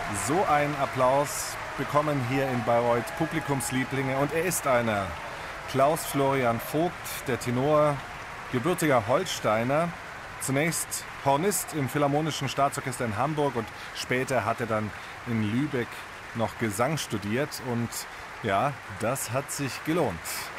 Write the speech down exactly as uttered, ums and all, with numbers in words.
So einen Applaus bekommen hier in Bayreuth Publikumslieblinge und er ist einer. Klaus Florian Vogt, der Tenor, gebürtiger Holsteiner. Zunächst Hornist im Philharmonischen Staatsorchester in Hamburg und später hat er dann in Lübeck noch Gesang studiert und ja, das hat sich gelohnt.